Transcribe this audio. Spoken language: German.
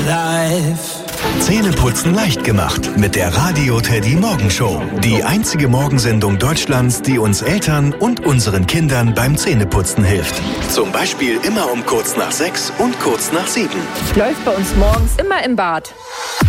life. Zähneputzen leicht gemacht mit der Radio Teddy Morgenshow. Die einzige Morgensendung Deutschlands, die uns Eltern und unseren Kindern beim Zähneputzen hilft. Zum Beispiel immer um kurz nach 6 und kurz nach 7. Läuft bei uns morgens immer im Bad.